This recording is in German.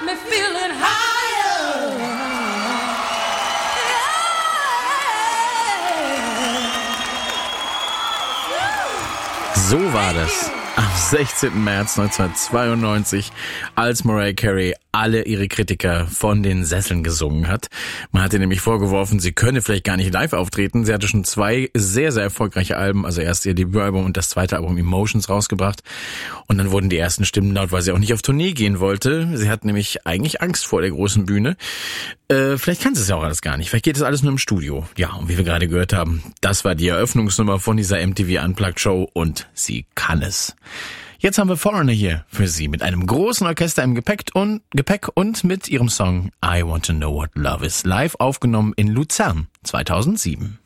me feeling higher. So war das am 16. März 1992, als Mariah Carey alle ihre Kritiker von den Sesseln gesungen hat. Man hat ihr nämlich vorgeworfen, sie könne vielleicht gar nicht live auftreten. Sie hatte schon 2 sehr, sehr erfolgreiche Alben, also erst ihr Debütalbum und das zweite Album Emotions rausgebracht. Und dann wurden die ersten Stimmen laut, weil sie auch nicht auf Tournee gehen wollte. Sie hat nämlich eigentlich Angst vor der großen Bühne. Vielleicht kann sie es ja auch alles gar nicht. Vielleicht geht es alles nur im Studio. Ja, und wie wir gerade gehört haben, das war die Eröffnungsnummer von dieser MTV Unplugged Show und sie kann es. Jetzt haben wir Foreigner hier für Sie mit einem großen Orchester im Gepäck und mit ihrem Song I Want to Know What Love Is, live aufgenommen in Luzern 2007.